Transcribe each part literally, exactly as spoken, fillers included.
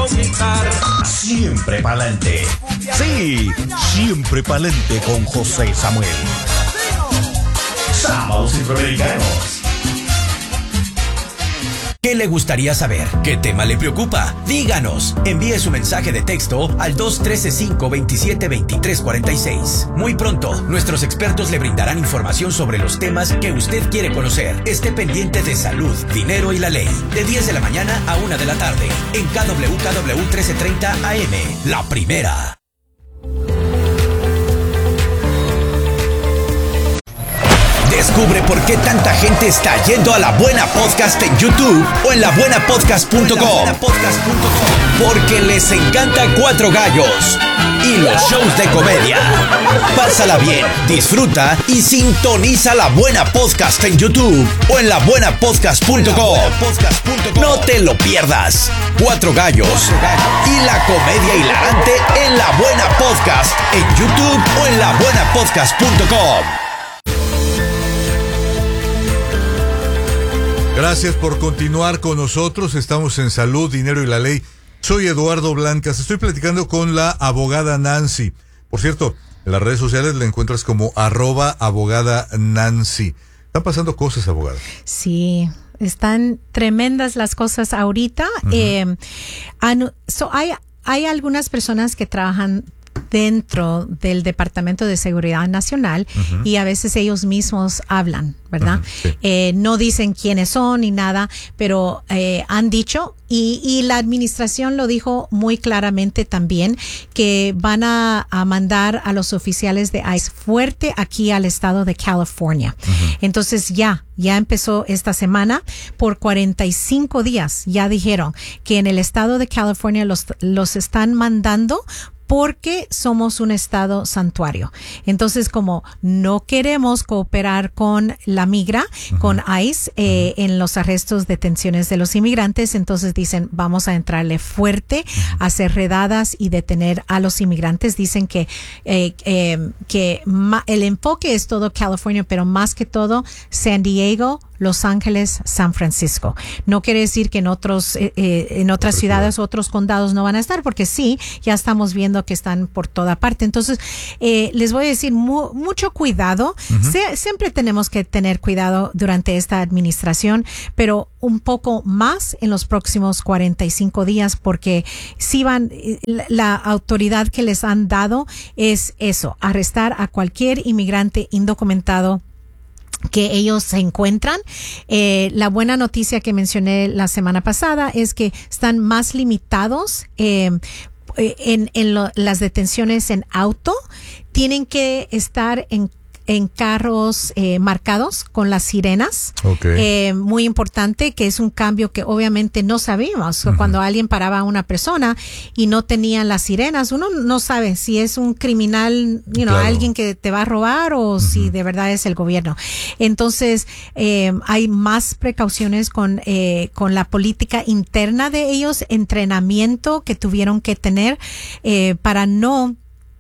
gritar. Siempre pa'lante. Sí, siempre pa'lante con José Samuel. Sábados Centroamericanos. ¿Qué le gustaría saber? ¿Qué tema le preocupa? Díganos. Envíe su mensaje de texto al dos uno tres cinco dos siete dos tres cuatro seis. Muy pronto, nuestros expertos le brindarán información sobre los temas que usted quiere conocer. Esté pendiente de salud, dinero y la ley. De diez de la mañana a una de la tarde. En K W K W trece treinta A M. La primera. Descubre por qué tanta gente está yendo a La Buena Podcast en YouTube o en la buena podcast punto com. Porque les encanta Cuatro Gallos y los shows de comedia. Pásala bien, disfruta y sintoniza La Buena Podcast en YouTube o en la buena podcast punto com. No te lo pierdas. Cuatro Gallos y la comedia hilarante en La Buena Podcast en YouTube o en la buena podcast punto com. Gracias por continuar con nosotros. Estamos en Salud, Dinero y la Ley. Soy Eduardo Blancas. Estoy platicando con la abogada Nancy. Por cierto, en las redes sociales la encuentras como arroba abogada Nancy. Están pasando cosas, abogada. Sí, están tremendas las cosas ahorita. Uh-huh. eh, anu- so hay, hay algunas personas que trabajan dentro del Departamento de Seguridad Nacional uh-huh. y a veces ellos mismos hablan, ¿verdad? Uh-huh, sí. eh, no dicen quiénes son ni nada, pero eh, han dicho y, y la administración lo dijo muy claramente también que van a, a mandar a los oficiales de I C E fuerte aquí al estado de California. Uh-huh. Entonces ya, ya empezó esta semana por cuarenta y cinco días. Ya dijeron que en el estado de California los, los están mandando porque somos un estado santuario. Entonces, como no queremos cooperar con la migra, uh-huh. con I C E, eh, uh-huh. en los arrestos, detenciones de los inmigrantes, entonces dicen, vamos a entrarle fuerte, uh-huh. a hacer redadas y detener a los inmigrantes. Dicen que, eh, eh, que ma- el enfoque es todo California, pero más que todo San Diego, Los Ángeles, San Francisco. No quiere decir que en otros, eh, eh, en otras ciudades, otros condados no van a estar, porque sí, ya estamos viendo que están por toda parte. Entonces, eh, les voy a decir mu- mucho cuidado. Uh-huh. Se- siempre tenemos que tener cuidado durante esta administración, pero un poco más en los próximos cuarenta y cinco días, porque si van, la, la autoridad que les han dado es eso, arrestar a cualquier inmigrante indocumentado que ellos se encuentran. Eh, la buena noticia que mencioné la semana pasada es que están más limitados eh, en, en lo, las detenciones en auto. Tienen que estar en en carros eh, marcados con las sirenas. Okay. Eh, muy importante, que es un cambio que obviamente no sabíamos. Uh-huh. Cuando alguien paraba a una persona y no tenían las sirenas, uno no sabe si es un criminal, you know, claro. alguien que te va a robar o uh-huh. si de verdad es el gobierno. Entonces, eh, hay más precauciones con, eh, con la política interna de ellos, entrenamiento que tuvieron que tener eh, para no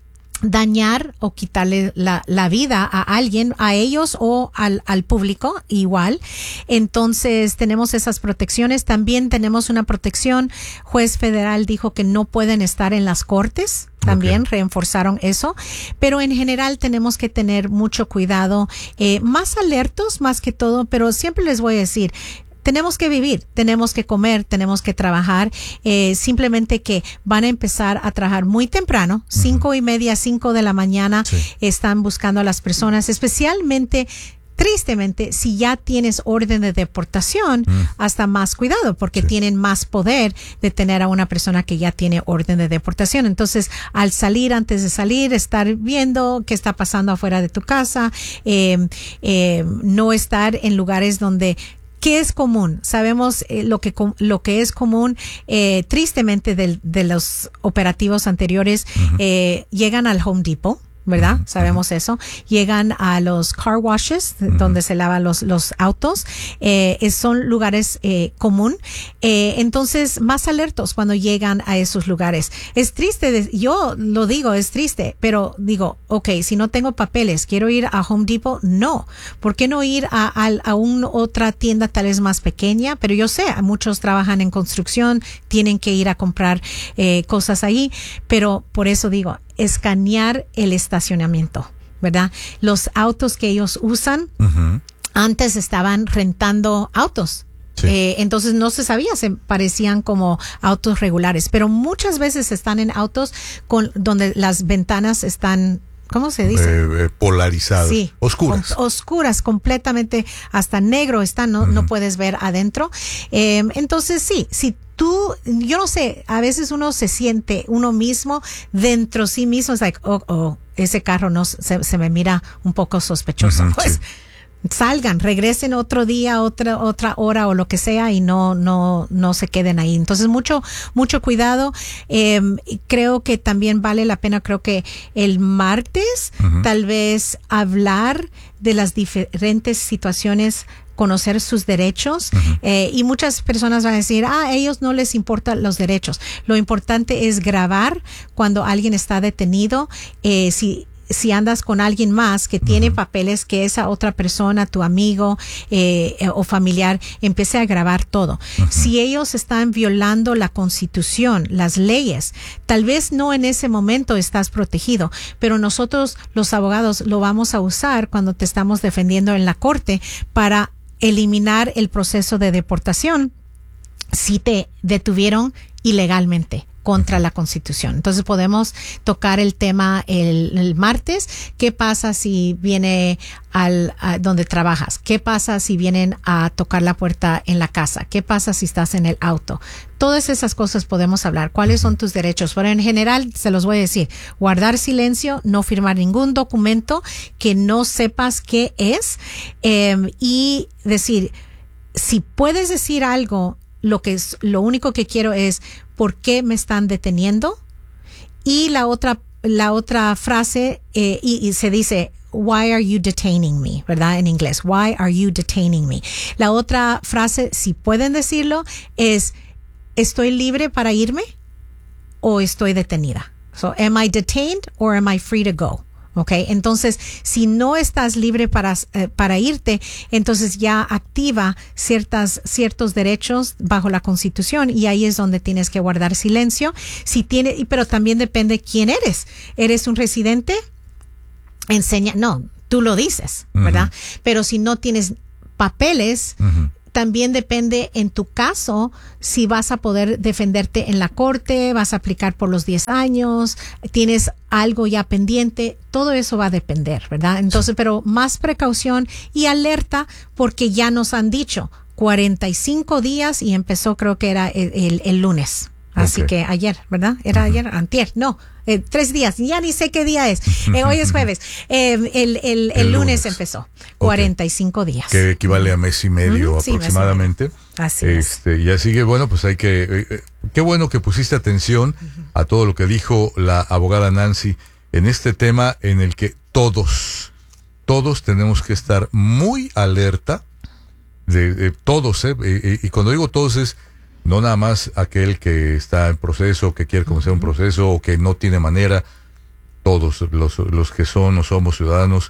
dañar o quitarle la, la vida a alguien, a ellos o al, al público igual. Entonces tenemos esas protecciones. También tenemos una protección. Juez federal dijo que no pueden estar en las cortes. También okay. reforzaron eso, pero en general tenemos que tener mucho cuidado, eh, más alertos más que todo, pero siempre les voy a decir, tenemos que vivir, tenemos que comer, tenemos que trabajar, eh, simplemente que van a empezar a trabajar muy temprano, uh-huh. cinco y media, cinco de la mañana, sí. están buscando a las personas, especialmente, tristemente, si ya tienes orden de deportación, uh-huh. hasta más cuidado, porque sí. tienen más poder de tener a una persona que ya tiene orden de deportación. Entonces, al salir, antes de salir, estar viendo qué está pasando afuera de tu casa, eh, eh, no estar en lugares donde ¿qué es común? Sabemos eh, lo que lo que es común, eh, tristemente, de, de los operativos anteriores, uh-huh. eh, llegan al Home Depot, ¿verdad? Uh-huh. Sabemos eso. Llegan a los car washes, uh-huh. donde se lavan los, los autos. Eh, es, son lugares eh, común. Eh, entonces, más alertos cuando llegan a esos lugares. Es triste, de, yo lo digo, es triste, pero digo, ok, si no tengo papeles, ¿quiero ir a Home Depot? No. ¿Por qué no ir a, a, a una otra tienda tal vez más pequeña? Pero yo sé, muchos trabajan en construcción, tienen que ir a comprar eh, cosas ahí, pero por eso digo, escanear el estacionamiento, ¿verdad? Los autos que ellos usan, uh-huh. antes estaban rentando autos. Sí. Eh, entonces no se sabía, se parecían como autos regulares, pero muchas veces están en autos con donde las ventanas están, ¿cómo se dice? Eh, eh, polarizadas. Sí. Oscuras. Com- oscuras, completamente, hasta negro está, no, uh-huh. no puedes ver adentro. Eh, entonces sí, si tú, yo no sé, a veces uno se siente uno mismo dentro sí mismo, es like, oh, oh, ese carro no se, se me mira un poco sospechoso. Uh-huh, pues, sí. Salgan, regresen otro día, otra otra hora o lo que sea y no no no se queden ahí. Entonces mucho mucho cuidado. Eh, creo que también vale la pena. Creo que el martes uh-huh. tal vez hablar de las diferentes situaciones, conocer sus derechos uh-huh. eh, y muchas personas van a decir, ah, a ellos no les importan los derechos. Lo importante es grabar cuando alguien está detenido. Eh, si si andas con alguien más que tiene uh-huh. papeles, que esa otra persona, tu amigo eh, eh, o familiar, empiece a grabar todo. Uh-huh. Si ellos están violando la Constitución, las leyes, tal vez no en ese momento estás protegido, pero nosotros los abogados lo vamos a usar cuando te estamos defendiendo en la corte para eliminar el proceso de deportación si te detuvieron ilegalmente contra la Constitución. Entonces podemos tocar el tema el, el martes. ¿Qué pasa si viene al a donde trabajas? ¿Qué pasa si vienen a tocar la puerta en la casa? ¿Qué pasa si estás en el auto? Todas esas cosas podemos hablar. ¿Cuáles son tus derechos? Pero en general, se los voy a decir, guardar silencio, no firmar ningún documento que no sepas qué es, eh, y decir, si puedes decir algo, lo que es, lo único que quiero es ¿por qué me están deteniendo? Y la otra, la otra frase, eh, y, y se dice, why are you detaining me? ¿Verdad? En inglés, why are you detaining me? La otra frase, si pueden decirlo, es, ¿estoy libre para irme o estoy detenida? So, am I detained or am I free to go? Okay, entonces, si no estás libre para, eh, para irte, entonces ya activa ciertas, ciertos derechos bajo la Constitución y ahí es donde tienes que guardar silencio. Si tiene, pero también depende quién eres. ¿Eres un residente? Enseña, no, tú lo dices, ¿verdad? Uh-huh. Pero si no tienes papeles, uh-huh. también depende en tu caso si vas a poder defenderte en la corte, vas a aplicar por los diez años, tienes algo ya pendiente, todo eso va a depender, ¿verdad? Entonces, sí. Pero más precaución y alerta porque ya nos han dicho cuarenta y cinco días y empezó creo que era el, el, el lunes. Así okay. que ayer, ¿verdad? Era uh-huh. ayer, antier, no, eh, tres días, ya ni sé qué día es. Eh, hoy es jueves. Eh, el, el, el, el lunes, lunes empezó, cuarenta y cinco okay. días. Que equivale a mes y medio uh-huh. aproximadamente. Sí, así este, es. Y así que, bueno, pues hay que, eh, eh, qué bueno que pusiste atención uh-huh. a todo lo que dijo la abogada Nancy en este tema en el que todos, todos tenemos que estar muy alerta, de, de todos, eh, eh, y cuando digo todos es no nada más aquel que está en proceso, que quiere comenzar un proceso o que no tiene manera, todos los, los que son o somos ciudadanos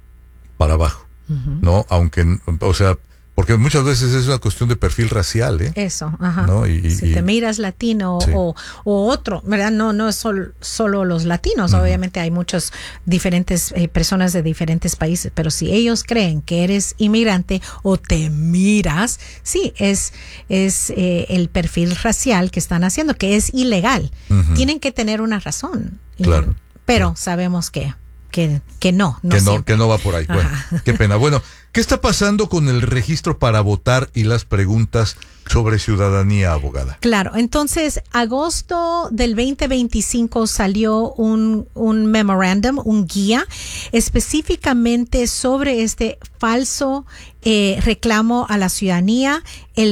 para abajo, uh-huh. ¿no? Aunque, o sea, porque muchas veces es una cuestión de perfil racial, ¿eh? Eso, ajá. ¿No? Y, y, si te miras latino sí. o, o otro, ¿verdad? No, no es sol, solo los latinos, uh-huh. obviamente hay muchas diferentes eh, personas de diferentes países, pero si ellos creen que eres inmigrante o te miras, sí, es, es eh, el perfil racial que están haciendo, que es ilegal. Uh-huh. Tienen que tener una razón. Claro. Pero sabemos que Que, que no, no que no, siempre. que no va por ahí. Bueno, qué pena. Bueno, ¿qué está pasando con el registro para votar y las preguntas sobre ciudadanía, abogada? Claro, entonces, agosto del veinte veinticinco salió un, un memorándum, un guía, específicamente sobre este falso eh, reclamo a la ciudadanía, el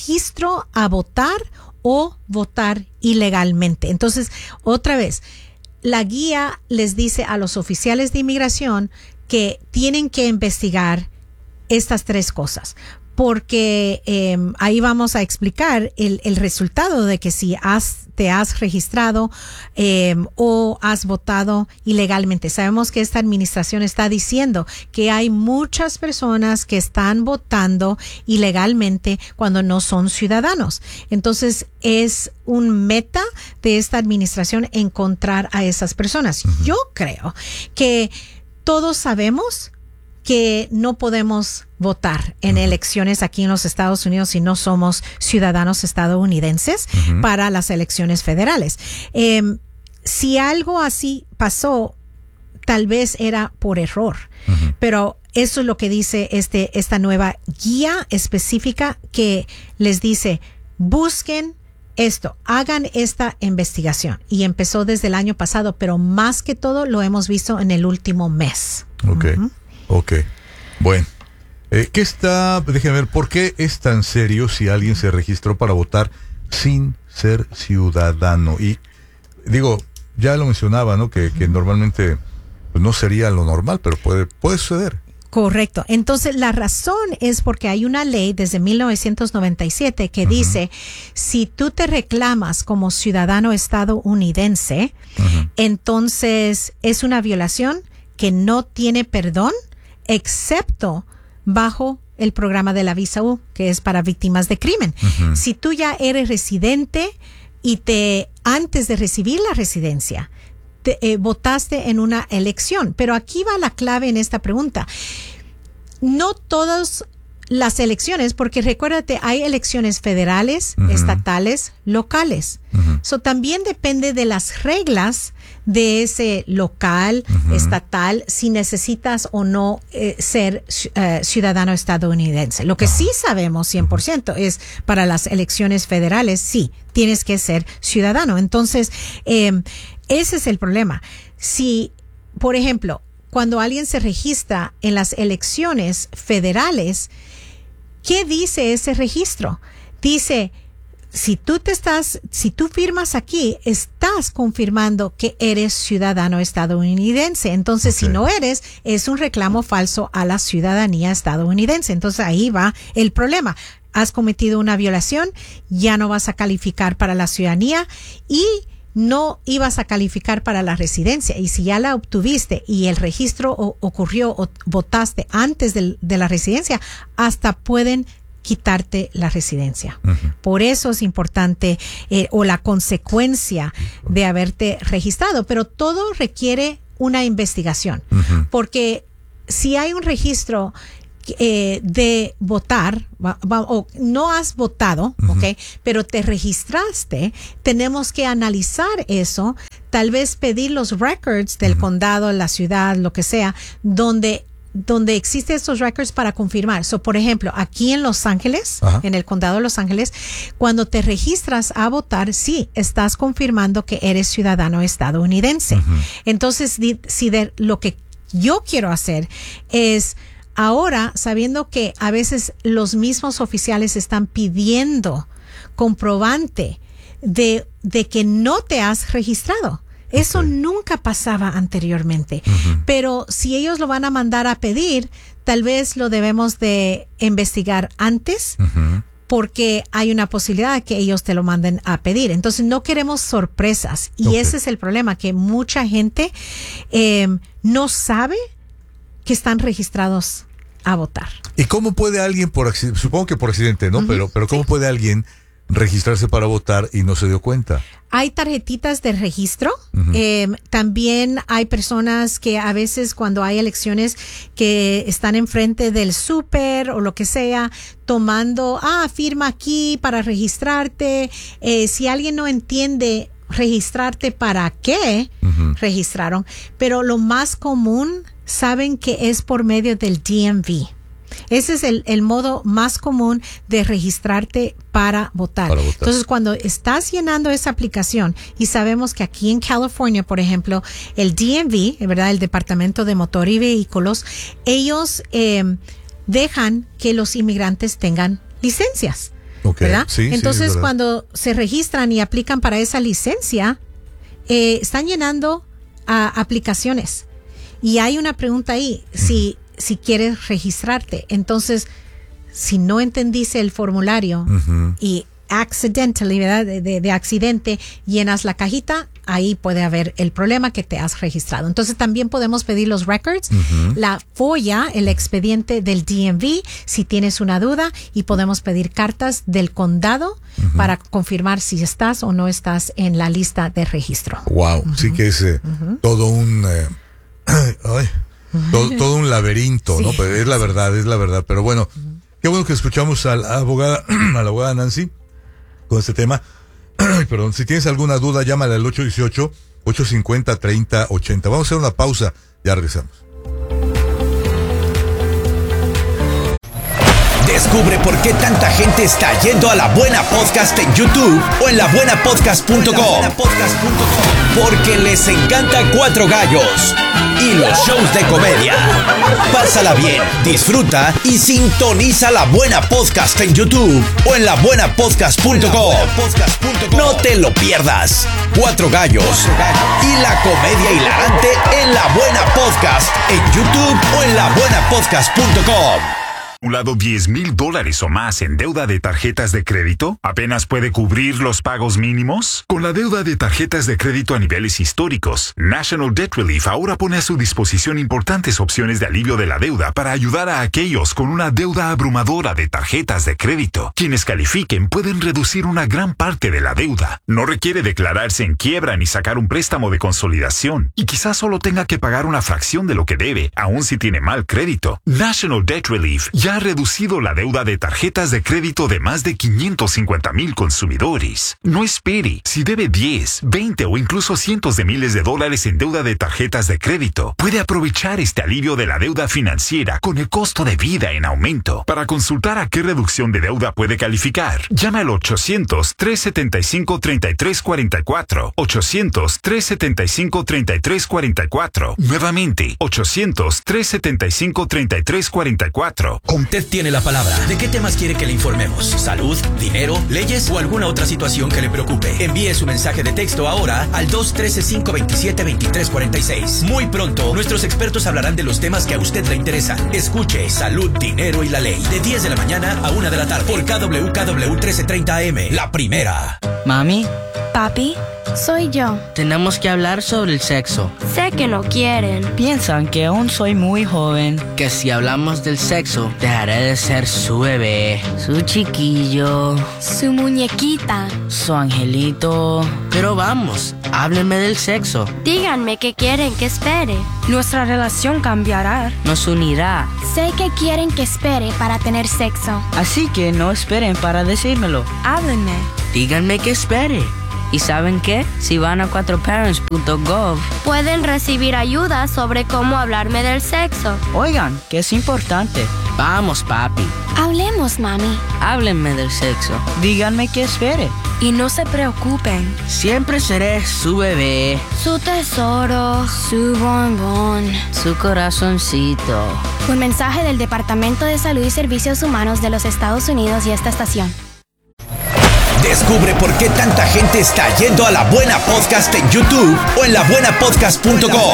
registro a votar o votar ilegalmente. Entonces, otra vez, la guía les dice a los oficiales de inmigración que tienen que investigar estas tres cosas. Porque eh, ahí vamos a explicar el, el resultado de que si has, te has registrado eh, o has votado ilegalmente. Sabemos que esta administración está diciendo que hay muchas personas que están votando ilegalmente cuando no son ciudadanos. Entonces es un meta de esta administración encontrar a esas personas. Uh-huh. Yo creo que todos sabemos que no podemos votar en uh-huh. elecciones aquí en los Estados Unidos si no somos ciudadanos estadounidenses uh-huh. para las elecciones federales. Eh, si algo así pasó, tal vez era por error, uh-huh. pero eso es lo que dice este esta nueva guía específica que les dice, busquen esto, hagan esta investigación. Y empezó desde el año pasado, pero más que todo lo hemos visto en el último mes. Ok. Uh-huh. Ok, bueno, eh, ¿qué está, déjenme ver, por qué es tan serio si alguien se registró para votar sin ser ciudadano? Y digo, ya lo mencionaba, ¿no? Que, que normalmente pues, no sería lo normal, pero puede, puede suceder. Correcto. Entonces, la razón es porque hay una ley desde mil novecientos noventa y siete que uh-huh. dice, si tú te reclamas como ciudadano estadounidense, uh-huh. entonces es una violación que no tiene perdón, excepto bajo el programa de la visa U, que es para víctimas de crimen. Uh-huh. Si tú ya eres residente y te antes de recibir la residencia, te, eh, votaste en una elección. Pero aquí va la clave en esta pregunta. No todas las elecciones, porque recuérdate, hay elecciones federales, uh-huh. estatales, locales. Uh-huh. So, también depende de las reglas de ese local, uh-huh. estatal, si necesitas o no eh, ser uh, ciudadano estadounidense. Lo que uh-huh. sí sabemos cien por ciento uh-huh. es para las elecciones federales, sí, tienes que ser ciudadano. Entonces, eh, ese es el problema. Si, por ejemplo, cuando alguien se registra en las elecciones federales, ¿qué dice ese registro? Dice, si tú te estás, si tú firmas aquí, estás confirmando que eres ciudadano estadounidense. Entonces, okay. si no eres, es un reclamo falso a la ciudadanía estadounidense. Entonces, ahí va el problema. Has cometido una violación, ya no vas a calificar para la ciudadanía y no ibas a calificar para la residencia. Y si ya la obtuviste y el registro o, ocurrió o votaste antes de, de la residencia, hasta pueden quitarte la residencia. Uh-huh. Por eso es importante eh, o la consecuencia de haberte registrado. Pero todo requiere una investigación. Uh-huh. Porque si hay un registro Eh, de votar, va, va, o no has votado, uh-huh. ¿ok? Pero te registraste, tenemos que analizar eso, tal vez pedir los records del uh-huh. condado, la ciudad, lo que sea, donde donde existen estos records para confirmar. So, por ejemplo, aquí en Los Ángeles, uh-huh. en el condado de Los Ángeles, cuando te registras a votar, sí, estás confirmando que eres ciudadano estadounidense. Uh-huh. Entonces, di, si de, lo que yo quiero hacer es ahora, sabiendo que a veces los mismos oficiales están pidiendo comprobante de, de que no te has registrado. Eso okay. nunca pasaba anteriormente. Uh-huh. Pero si ellos lo van a mandar a pedir, tal vez lo debemos de investigar antes, uh-huh. porque hay una posibilidad de que ellos te lo manden a pedir. Entonces no queremos sorpresas. Y okay. ese es el problema, que mucha gente eh, no sabe que están registrados a votar. ¿Y cómo puede alguien, por accidente, supongo que por accidente, ¿no? Uh-huh. Pero, pero ¿cómo sí. puede alguien registrarse para votar y no se dio cuenta? Hay tarjetitas de registro. Uh-huh. Eh, también hay personas que a veces cuando hay elecciones que están enfrente del súper o lo que sea, tomando, ah, firma aquí para registrarte. Eh, si alguien no entiende registrarte para qué uh-huh. registraron, pero lo más común saben que es por medio del D M V. Ese es el, el modo más común de registrarte para votar. para votar. Entonces, cuando estás llenando esa aplicación, y sabemos que aquí en California, por ejemplo, el D M V, ¿verdad? El Departamento de Motor y Vehículos, ellos eh, dejan que los inmigrantes tengan licencias. Okay. ¿Verdad? Sí, Entonces, sí, cuando se registran y aplican para esa licencia, eh, están llenando uh, aplicaciones y hay una pregunta ahí, uh-huh. si, si quieres registrarte. Entonces, si no entendiste el formulario uh-huh. y accidentally, ¿verdad? De, de, de accidente, llenas la cajita, ahí puede haber el problema que te has registrado. Entonces también podemos pedir los records, uh-huh. la folla, el expediente del D M V, si tienes una duda, y podemos pedir cartas del condado uh-huh. para confirmar si estás o no estás en la lista de registro. Wow, uh-huh. sí que es eh, uh-huh. todo un eh, ay, todo, todo un laberinto, sí. ¿no? Pero es la verdad, es la verdad. Pero bueno, uh-huh. qué bueno que escuchamos a la abogada, a la abogada Nancy con este tema. Perdón, si tienes alguna duda, llámale al ocho uno ocho, ocho cinco cero, tres cero ocho cero. Vamos a hacer una pausa, ya regresamos. Descubre por qué tanta gente está yendo a La Buena Podcast en YouTube o en la buena podcast punto com. Porque les encanta Cuatro Gallos y los shows de comedia. Pásala bien, disfruta y sintoniza La Buena Podcast en YouTube o en la buena podcast punto com. No te lo pierdas. Cuatro Gallos y la comedia hilarante en La Buena Podcast en YouTube o en la buena podcast punto com. ¿Acumulado diez mil dólares o más en deuda de tarjetas de crédito? ¿Apenas puede cubrir los pagos mínimos? Con la deuda de tarjetas de crédito a niveles históricos, National Debt Relief ahora pone a su disposición importantes opciones de alivio de la deuda para ayudar a aquellos con una deuda abrumadora de tarjetas de crédito. Quienes califiquen pueden reducir una gran parte de la deuda. No requiere declararse en quiebra ni sacar un préstamo de consolidación. Y quizás solo tenga que pagar una fracción de lo que debe, aun si tiene mal crédito. National Debt Relief ya ha reducido la deuda de tarjetas de crédito de más de quinientos cincuenta mil consumidores. No espere. Si debe diez, veinte o incluso cientos de miles de dólares en deuda de tarjetas de crédito, puede aprovechar este alivio de la deuda financiera con el costo de vida en aumento. Para consultar a qué reducción de deuda puede calificar, llama al ochocientos, tres setenta y cinco, treinta y tres cuarenta y cuatro. ochocientos, tres setenta y cinco, treinta y tres cuarenta y cuatro. Nuevamente, ochocientos, tres setenta y cinco, treinta y tres cuarenta y cuatro. Usted tiene la palabra. ¿De qué temas quiere que le informemos? ¿Salud, dinero, leyes o alguna otra situación que le preocupe? Envíe su mensaje de texto ahora al dos uno tres, cinco dos siete, dos tres cuatro seis. Muy pronto, nuestros expertos hablarán de los temas que a usted le interesan. Escuche Salud, Dinero y la Ley de diez de la mañana a una de la tarde por K W K W trece treinta A M. La primera. Mami. Papi, soy yo. Tenemos que hablar sobre el sexo. Sé que no quieren. Piensan que aún soy muy joven. Que si hablamos del sexo, dejaré de ser su bebé, su chiquillo, su muñequita, su angelito. Pero vamos, háblenme del sexo. Díganme que quieren que espere. Nuestra relación cambiará. Nos unirá. Sé que quieren que espere para tener sexo. Así que no esperen para decírmelo. Háblenme. Díganme que espere. ¿Y saben qué? Si van a cuatro parents punto gov, pueden recibir ayuda sobre cómo hablarme del sexo. Oigan, que es importante. Vamos, papi. Hablemos, mami. Háblenme del sexo. Díganme que espere. Y no se preocupen. Siempre seré su bebé, su tesoro, su bombón, su corazoncito. Un mensaje del Departamento de Salud y Servicios Humanos de los Estados Unidos y esta estación. Descubre por qué tanta gente está yendo a La Buena Podcast en YouTube o en la buena podcast punto com.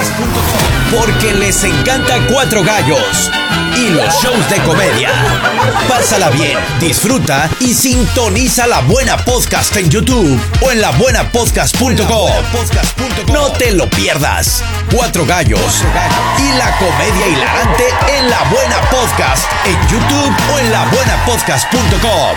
Porque les encanta Cuatro Gallos y los shows de comedia. Pásala bien, disfruta y sintoniza La Buena Podcast en YouTube o en la buena podcast punto com. No te lo pierdas. Cuatro Gallos y la comedia hilarante en La Buena Podcast en YouTube o en la buena podcast punto com.